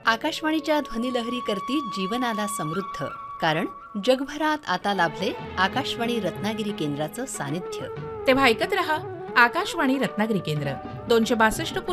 आकाशवाणीच्या ध्वनिलहरी करती जीवनाला समृद्ध, कारण जगभरात आता लाभले आकाशवाणी रत्नागिरी केंद्राचं सानिध्य. तेव्हा ऐकत रहा आकाशवाणी रत्नागिरी केंद्र 262